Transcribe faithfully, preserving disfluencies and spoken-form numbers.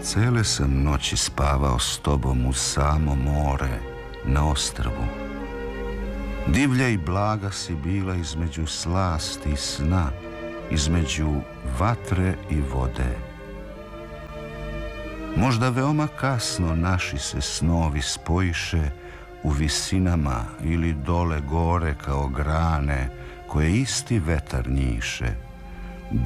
Cele sam noći spavao s tobom u samo more, na ostrvu. Divlja i blaga si bila između slasti i sna, između vatre i vode. Možda veoma kasno naši se snovi spojiše u visinama ili dole gore kao grane koje isti vetar njiše.